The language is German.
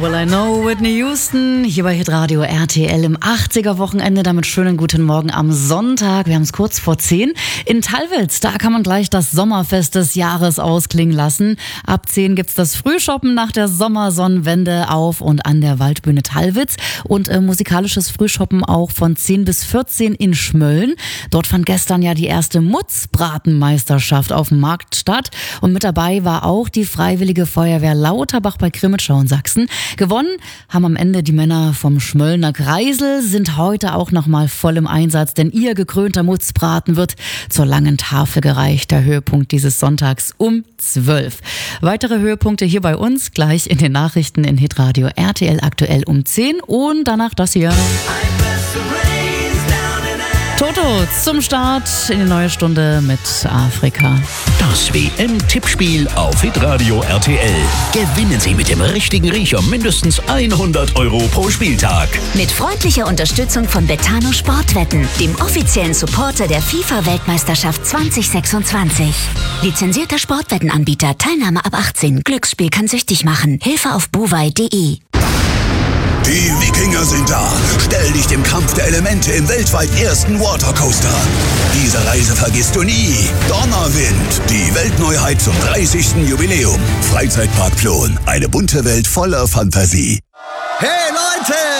Well, I know Whitney Houston, hier bei Hitradio RTL im 80er-Wochenende. Damit schönen guten Morgen am Sonntag. Wir haben es kurz vor 10. In Tallwitz, da kann man gleich das Sommerfest des Jahres ausklingen lassen. Ab 10 gibt's das Frühshoppen nach der Sommersonnenwende auf und an der Waldbühne Tallwitz. Und musikalisches Frühshoppen auch von 10 bis 14 in Schmölln. Dort fand gestern ja die erste Mutzbratenmeisterschaft auf dem Markt statt. Und mit dabei war auch die Freiwillige Feuerwehr Lauterbach bei Krimitschau in Sachsen. Gewonnen haben am Ende die Männer vom Schmöllner Kreisel, sind heute auch nochmal voll im Einsatz, denn ihr gekrönter Mutzbraten wird zur langen Tafel gereicht. Der Höhepunkt dieses Sonntags um 12. Weitere Höhepunkte hier bei uns gleich in den Nachrichten in Hitradio RTL aktuell um 10 und danach das hier. Toto zum Start in die neue Stunde mit Afrika. Das WM-Tippspiel auf Hitradio RTL. Gewinnen Sie mit dem richtigen Riecher mindestens 100 Euro pro Spieltag. Mit freundlicher Unterstützung von Betano Sportwetten, dem offiziellen Supporter der FIFA-Weltmeisterschaft 2026. Lizenzierter Sportwettenanbieter, Teilnahme ab 18. Glücksspiel kann süchtig machen. Hilfe auf buwei.de. Die Wikinger sind da. Stell dich dem Kampf der Elemente im weltweit ersten Watercoaster. Diese Reise vergisst du nie. Donnerwind, die Weltneuheit zum 30. Jubiläum. Freizeitpark Plon, eine bunte Welt voller Fantasie. Hey Leute!